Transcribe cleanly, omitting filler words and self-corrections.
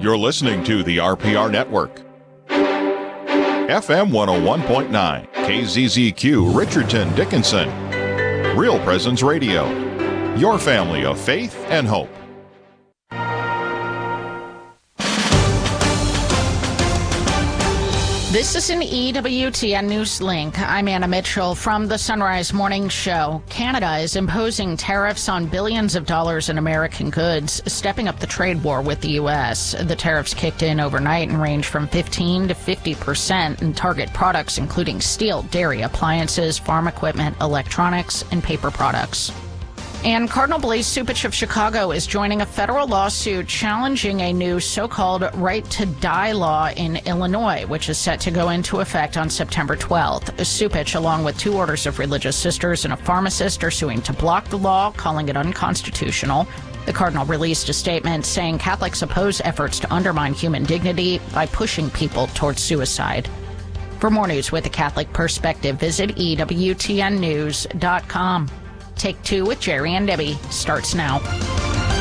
You're listening to the RPR Network. FM 101.9, KZZQ, Richardson, Dickinson. Real Presence Radio. Your family of faith and hope. This is an EWTN News Link. I'm Anna Mitchell from the Sunrise Morning Show. Canada is imposing tariffs on billions of dollars in American goods, stepping up the trade war with the U.S. The tariffs kicked in overnight and range from 15% to 50% and target products including steel, dairy, appliances, farm equipment, electronics, and paper products. And Cardinal Blaise Cupich of Chicago is joining a federal lawsuit challenging a new so-called right to die law in Illinois, which is set to go into effect on September 12th. Cupich, along with 2 orders of religious sisters and a pharmacist, are suing to block the law, calling it unconstitutional. The Cardinal released a statement saying Catholics oppose efforts to undermine human dignity by pushing people towards suicide. For more news with a Catholic perspective, visit EWTNnews.com. Take 2 with Jerry and Debbie starts now.